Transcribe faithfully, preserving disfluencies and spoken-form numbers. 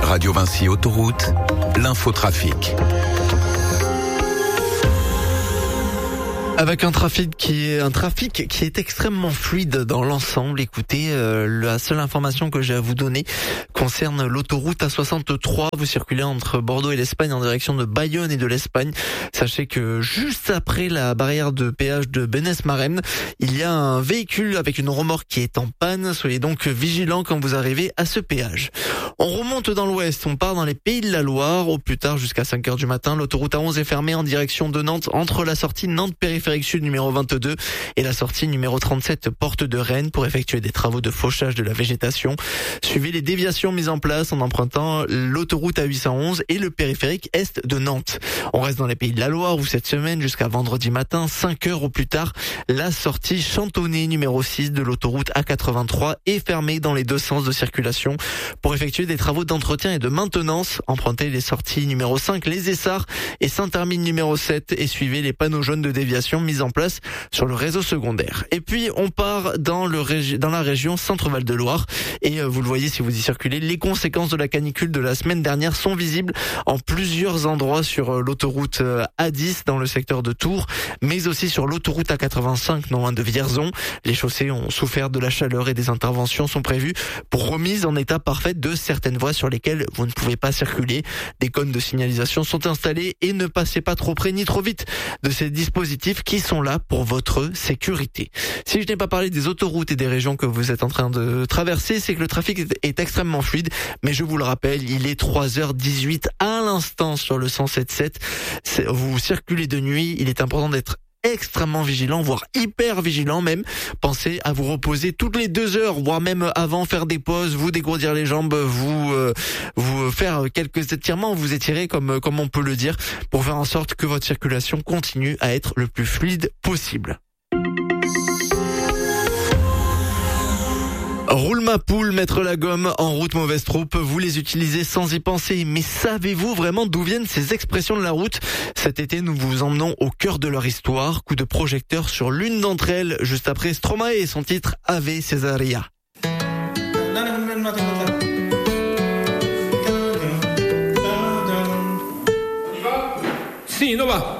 Radio Vinci Autoroute, l'infotrafic. Avec un trafic qui est un trafic qui est extrêmement fluide dans l'ensemble. Écoutez, euh, la seule information que j'ai à vous donner concerne l'autoroute A soixante-trois. Vous circulez entre Bordeaux et l'Espagne en direction de Bayonne et de l'Espagne. Sachez que juste après la barrière de péage de Bénès-Maremne, il y a un véhicule avec une remorque qui est en panne. Soyez donc vigilants quand vous arrivez à ce péage. On remonte dans l'ouest, on part dans les Pays de la Loire. Au plus tard, jusqu'à cinq heures du matin, l'autoroute A onze est fermée en direction de Nantes entre la sortie Nantes-Périphérique Sud numéro vingt-deux et la sortie numéro trente-sept porte de Rennes pour effectuer des travaux de fauchage de la végétation. Suivez les déviations mises en place en empruntant l'autoroute A huit cent onze et le périphérique est de Nantes. On reste dans les Pays de la Loire où cette semaine jusqu'à vendredi matin, cinq heures au plus tard, la sortie Chantonnay numéro six de l'autoroute A quatre-vingt-trois est fermée dans les deux sens de circulation pour effectuer des travaux d'entretien et de maintenance. Empruntez les sorties numéro cinq, les Essarts et Saint-Hermine numéro sept et suivez les panneaux jaunes de déviation mise en place sur le réseau secondaire. Et puis on part dans le régi- dans la région Centre-Val de Loire et euh, vous le voyez si vous y circulez, les conséquences de la canicule de la semaine dernière sont visibles en plusieurs endroits sur euh, l'autoroute euh, A dix dans le secteur de Tours, mais aussi sur l'autoroute A quatre-vingt-cinq non loin de Vierzon. Les chaussées ont souffert de la chaleur et des interventions sont prévues pour remise en état parfait de certaines voies sur lesquelles vous ne pouvez pas circuler. Des cônes de signalisation sont installés et ne passez pas trop près ni trop vite de ces dispositifs qui sont là pour votre sécurité. Si je n'ai pas parlé des autoroutes et des régions que vous êtes en train de traverser, c'est que le trafic est extrêmement fluide, mais je vous le rappelle, il est trois heures dix-huit à l'instant sur le cent sept virgule sept. Vous circulez de nuit, il est important d'être extrêmement vigilant, voire hyper vigilant même. Pensez à vous reposer toutes les deux heures, voire même avant, faire des pauses, vous dégourdir les jambes, vous euh, vous faire quelques étirements, vous étirer comme comme on peut le dire, pour faire en sorte que votre circulation continue à être le plus fluide possible. Roule ma poule, mettre la gomme, en route mauvaise troupe, vous les utilisez sans y penser. Mais savez-vous vraiment d'où viennent ces expressions de la route ? Cet été, nous vous emmenons au cœur de leur histoire. Coup de projecteur sur l'une d'entre elles, juste après Stromae et son titre Ave Cesaria. Sì, no va.